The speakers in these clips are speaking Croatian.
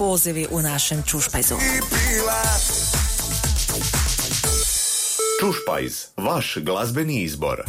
pozivi u našem Čušpajzu. Čušpajz, vaš glazbeni izbor.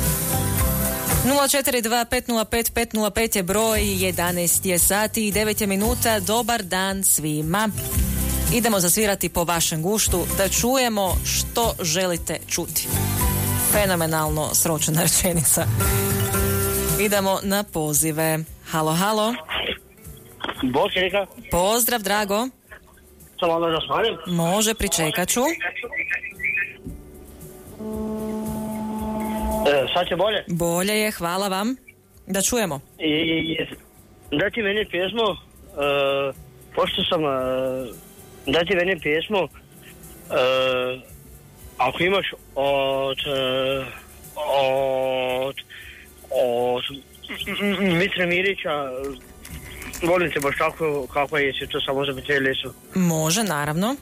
042505505 je broj, 11 je sati i 9 je minuta. Dobar dan svima. Idemo zasvirati po vašem guštu da čujemo što želite čuti. Fenomenalno sročena rečenica. Idemo na pozive. Halo, halo. Bok je reka. Pozdrav, Drago. Samo da smanim. Može, pričekat ću. Sad će bolje? Bolje je, hvala vam. Da čujemo. Dajte meni pjesmu, pošto sam, dajte meni pjesmu, ako imaš od Mitre Mirića, volim te baš tako kako je, to samo za biteli su. Može, naravno.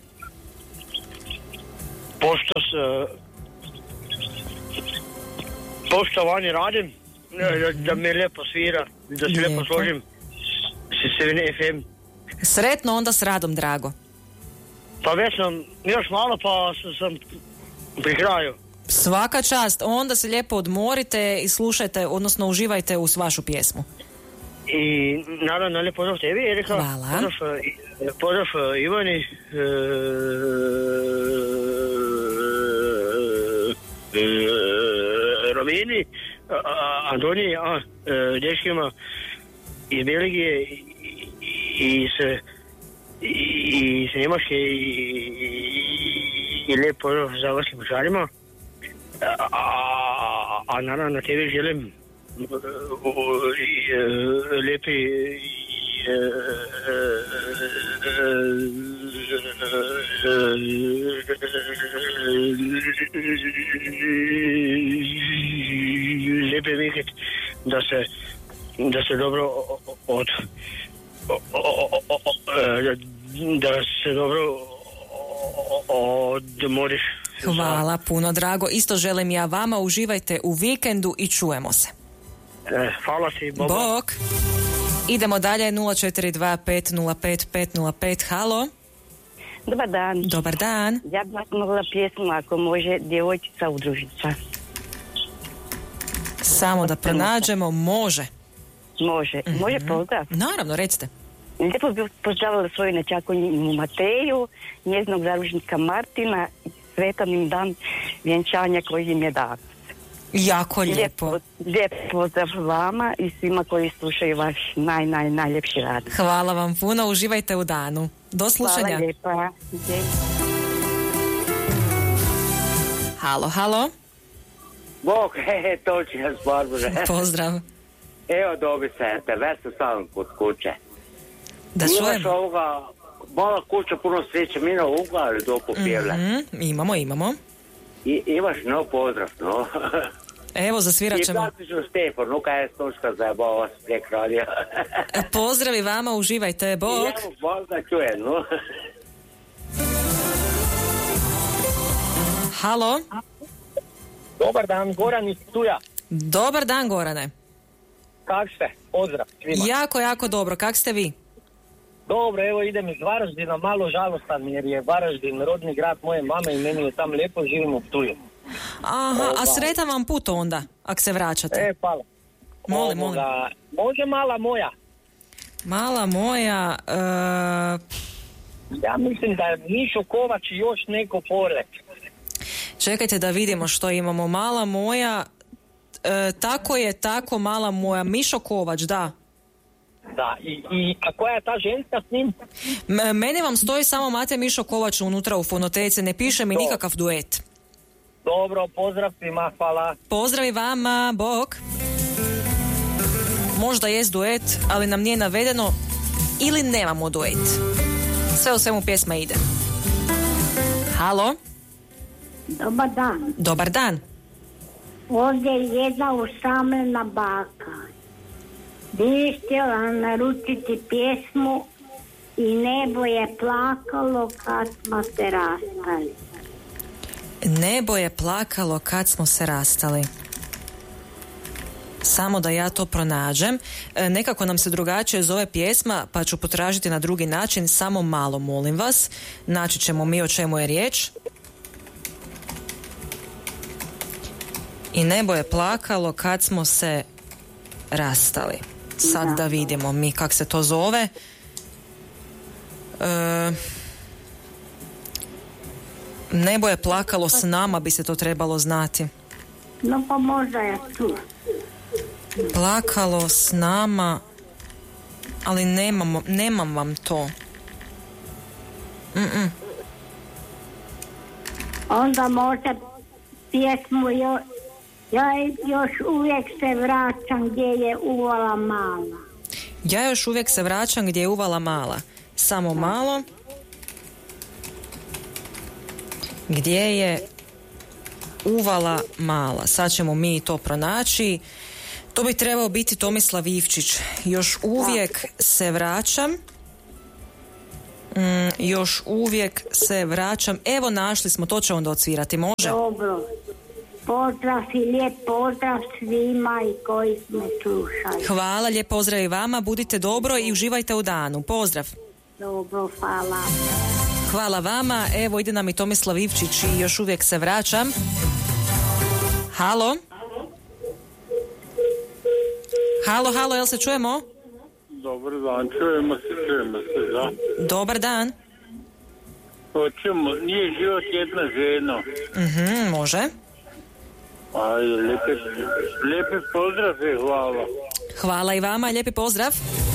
Pošto vani radim, da mi lijepo svira, da se lijepo složim s 7 FM. Sretno onda s radom, Drago. Pa već sam još malo, pa sam pri kraju. Svaka čast, onda se lijepo odmorite i slušajte, odnosno uživajte uz vašu pjesmu. I naravno, lijep pozdrav tebi, Erika. Hvala. Pozdrav Ivani. Romini, Antoniji, dječkima iz Belgije i s Njemačke i lijep pozdrav za vašim mušarima. A naravno tebi želim lijepi lijepi vikend da se dobro odmoriš. Hvala puno, Drago. Isto želim ja vama. Uživajte u vikendu i čujemo se. Hvala ti, Boba. Bok. Idemo dalje, 042505505. Halo. Dobar dan. Dobar dan. Ja bih mogla pjesmu, ako može, Djevojčica udružica. Samo da pronađemo, može. Može. Može pozdrav? Naravno, recite. Lijepo bih pozdravila svoju nečakonju Mateju, njezinog zaručnika Martina i sretan im dan vjenčanja koji im je dan. Jako lijepo. Lijep pozdrav vama i svima koji slušaju vaš najljepši rad. Hvala vam puno, uživajte u danu. Do slušanja. Hvala lijepa. Halo, halo. Bog, to će nas Barbara. Pozdrav. Evo dobi se, te već sam kod kuće. Da čujem. Imaš ovoga, mala kuća puno sreće, mi na Ugari doko pjevle. Imamo. I imaš no pozdrav, no. Evo, zasvirat ćemo. I platiću Stefan, nuka je stočka zajebao vas prek radija. Pozdravi vama, uživajte, Bog. I evo, Bog da čujem, no. Halo. Dobar dan, Goran iz Ptuja. Dobar dan, Gorane. Kak ste? Pozdrav svima. Jako dobro, kak ste vi? Dobro, evo idem iz Varaždina, malo žalostan jer je Varaždin rodni grad moje mame i meni je tam lijepo, živim u Ptuju. Aha, a sretan vam put onda, ak se vraćate. Hvala. Molim. Može mala moja? Mala moja... Ja mislim da je Mišo Kovač i još neko pored. Čekajte da vidimo što imamo. Mala moja... tako je, mala moja. Mišo Kovač, da. Da, a koja je ta ženska s njim? Meni vam stoji samo Mate Mišo Kovač unutra u fonoteci, ne piše mi nikakav duet. Dobro, pozdrav svima, hvala. Pozdravi vama, Bog. Možda jest duet, ali nam nije navedeno ili nemamo duet. Sve u svemu pjesma ide. Halo? Dobar dan. Dobar dan. Ovdje je jedna usamljena baka. Bi htjela naručiti pjesmu I nebo je plakalo kad smo se rastali. Nebo je plakalo kad smo se rastali. Samo da ja to pronađem. Nekako nam se drugačije zove pjesma, pa ću potražiti na drugi način. Samo malo, molim vas. Naći ćemo mi o čemu je riječ. I nebo je plakalo kad smo se rastali. Sad da vidimo mi kak se to zove. Nebo je plakalo s nama, bi se to trebalo znati. No pa možda je tu. Plakalo s nama, ali nemam vam to. Onda može pjesmu ja još uvijek se vraćam gdje je uvala mala. Ja još uvijek se vraćam gdje je uvala mala. Samo malo. Gdje je uvala mala. Sad ćemo mi to pronaći. To bi trebao biti Tomislav Ivčić. Još uvijek se vraćam. Još uvijek se vraćam. Evo, našli smo, to će onda odsvirati. Može? Dobro. Pozdrav i lijep pozdrav svima i koji me slušaju. Hvala, lijep pozdrav i vama. Budite dobro i uživajte u danu. Pozdrav. Dobro, hvala. Hvala vama. Evo, ide nam i Tomislav Ivčić i još uvijek se vraćam. Halo? Halo, jel se čujemo? Dobar dan, čujemo se, da. Dobar dan. Hoćemo, nije život jedna žena. Može. Ajde, lijepi pozdrav i hvala. Hvala i vama, lijepi pozdrav.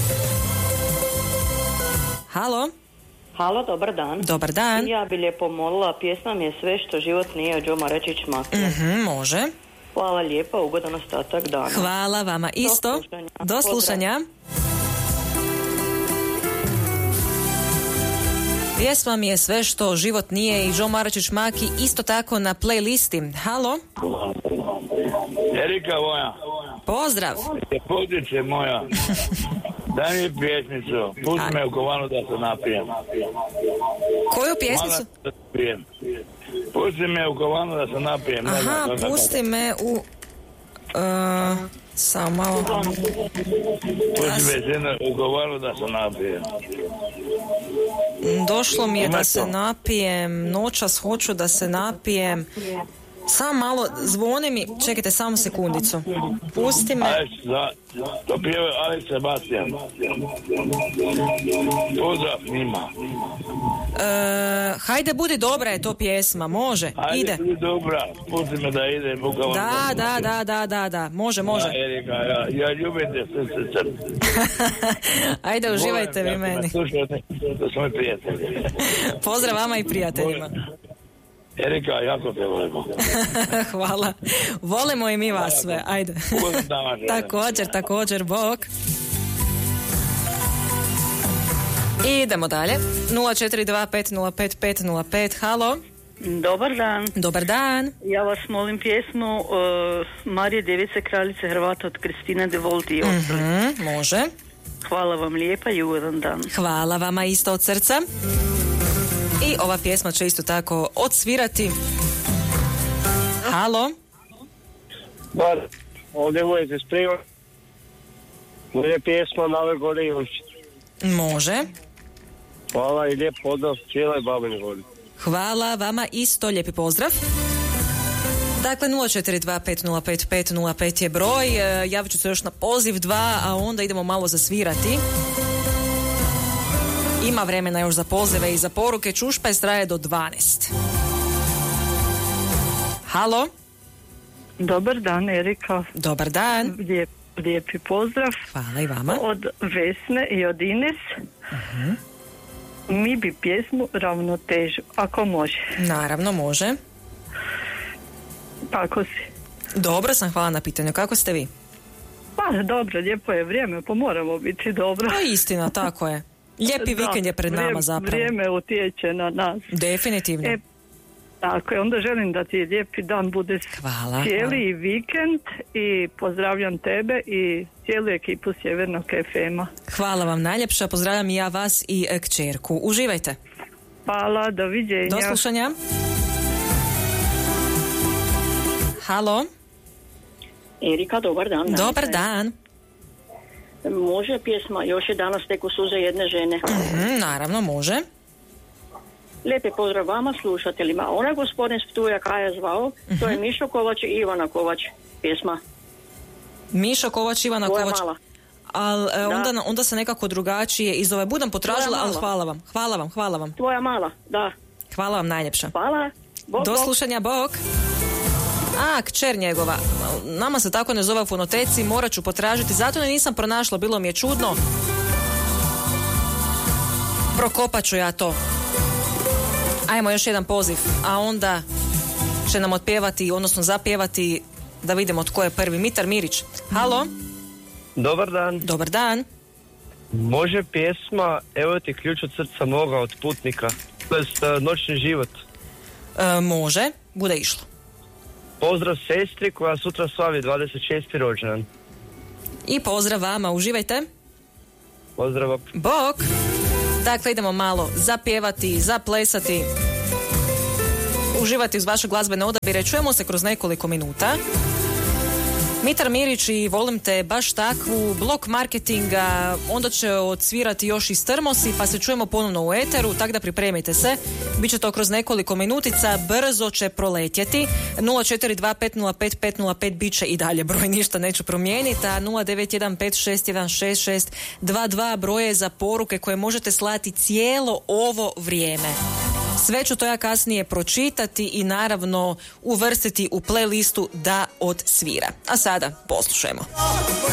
Halo? Halo, dobar dan. Dobar dan. Ja bi lijepo molila, pjesma mi je Sve što život nije od Đoma Rečić Makija. Može. Hvala lijepo, ugodan ostatak dana. Hvala vama isto. Do slušanja. Pjesma mi je Sve što život nije i Đoma Rečić Maki isto tako na playlisti. Halo? Erika moja. Pozdrav. Podiče moja. Daj mi pjesmicu. Pusti me u kovanu da se napijem. Koju pjesmicu? Pusti me u kovanu da se napijem. Aha, pusti me u... samo malo. Pusti me u kovanu da se napijem. Došlo mi je da se napijem. Noćas hoću da se napijem. Samo malo, zvoni mi. Čekajte, samo sekundicu. Pusti me. To pjeva Alex Sebastian. Pozdrav njima. Hajde, budi dobra je to pjesma. Može, hajde, ide. Hajde, budi dobra. Pusti me da ide. Da. Može. Da, Erika, ja ljubim te srce. Ajde, uživajte vi meni. Slušajte, to su moji prijatelji. Pozdrav vama i prijateljima. Erika, jako te volimo. Hvala. Volimo i mi vas sve. Ajde. Također, bok. Idemo dalje. 0425055505. Halo. Dobar dan. Dobar dan. Ja vas molim pjesmu Marije Device, kraljice Hrvata od Kristine de Volti i ostali. Može. Hvala vam lijepa i ugodan dan. Hvala vama isto od srca. I ova pjesma će isto tako odsvirati. Halo? Ovdje budete spremati. Moje pjesma na ove gore još. Može. Hvala i lijep pozdrav cijeloj Babini Gori. Hvala vama isto, lijepi pozdrav. Dakle, 0425055505 je broj. Javit ću se još na poziv 2, a onda idemo malo zasvirati. Ima vremena još za pozive i za poruke. Čušpajs traje do 12. Halo? Dobar dan, Erika. Dobar dan. Lijepi pozdrav. Hvala i vama. Od Vesne i od Ines. Mi bi pjesmu Ravnotežu, ako može. Naravno, može. Kako si? Dobro sam, hvala na pitanju. Kako ste vi? Pa, dobro, lijepo je vrijeme, pa moramo biti dobro. To je istina, tako je. Lijepi vikend je pred nama zapravo. Vrijeme utječe na nas. Definitivno. Tako je, onda želim da ti lijepi dan bude cijeli vikend i pozdravljam tebe i cijelu ekipu Sjevernog FM-a. Hvala vam najljepša, pozdravljam i ja vas i kćerku. Uživajte. Hvala, doviđenja. Do slušanja. Halo? Erika, dobar dan. Dobar dan. Može pjesma Još je danas teku suze jedne žene? Naravno, može. Lijepi pozdrav vama, slušateljima. Ona gospodin s Ptuja Kaja zvao, to je Mišo Kovač i Ivana Kovač pjesma. Mišo Kovač, Ivana Tvoja Kovač. mala. Ali onda se nekako drugačije iz ove budem potražila, ali hvala vam. Tvoja mala, da. Hvala vam najljepša. Hvala. Do slušanja, bok. Kćer njegova. Nama se tako ne zove u fonoteci, morat ću potražiti, zato ne nisam pronašla, bilo mi je čudno. Prokopat ću ja to. Ajmo još jedan poziv, a onda će nam otpjevati, odnosno zapjevati, da vidimo tko je prvi. Mitar Mirić. Halo? Dobar dan. Dobar dan. Može pjesma Evo ti ključ od srca moga od Putnika, Noćni život? Može, bude išlo. Pozdrav sestri koja sutra slavi 26. rođendan. I pozdrav vama, uživajte. Pozdrav. Bok. Dakle, idemo malo zapjevati, zaplesati, uživati uz vaše glazbene odabire. Čujemo se kroz nekoliko minuta. Mitar Mirić i Volim te baš takvu, blok marketinga, onda će odsvirati još i Strmosi, pa se čujemo ponovno u eteru, tako da pripremite se. Biće to kroz nekoliko minutica, brzo će proletjeti. 042505505 bit će i dalje broj, ništa neću promijeniti, a 0915616622 broje za poruke koje možete slati cijelo ovo vrijeme. Sve ću to ja kasnije pročitati i naravno uvrstiti u playlistu da odsvira. A sada poslušajmo.